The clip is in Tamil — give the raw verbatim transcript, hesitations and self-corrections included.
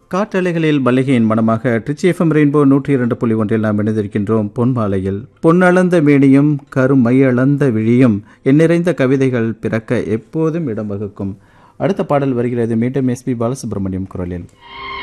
காற்றலைகளில் மல்லிகையின் மனமாக ட்ரிச்சி எஃப்எம் ரெயின்போ நூற்றி இரண்டு புள்ளி ஒன்றில் நாம் இணைந்திருக்கின்றோம். பொன்மாலையில் பொன்னளந்த மேனியும் கருமையளந்த விழியும் எண்ணிறைந்த கவிதைகள் பிறக்க எப்போதும் இடம் வகுக்கும். அடுத்த பாடல் வருகிறது மீண்டும் எஸ்பி பாலசுப்ரமணியம் குரலில்.